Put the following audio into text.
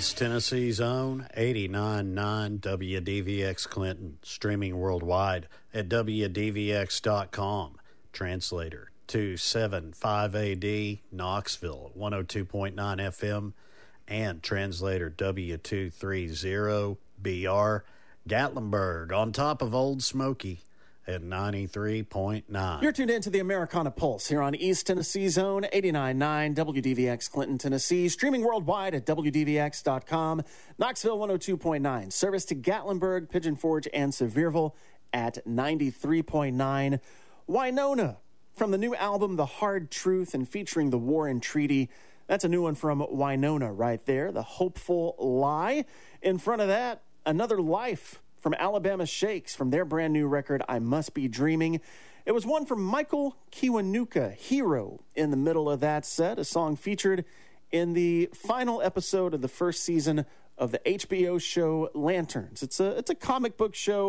East Tennessee's own 89.9 WDVX Clinton, streaming worldwide at WDVX.com. Translator 275AD Knoxville 102.9 FM and translator W230BR Gatlinburg on top of Old Smoky at 93.9. You're tuned into the Americana Pulse here on East Tennessee's own 89.9 WDVX Clinton, Tennessee, streaming worldwide at WDVX.com. Knoxville 102.9, service to Gatlinburg, Pigeon Forge, and Sevierville at 93.9. Winona, from the new album The Hard Truth and featuring The War and Treaty. That's a new one from Winona right there, The Hopeful Lie. In front of that, Another Life from Alabama Shakes from their brand new record, I Must Be Dreaming. It was one from Michael Kiwanuka, Hero, in the middle of that set, a song featured in the final episode of the first season of the HBO show Lanterns. It's a comic book show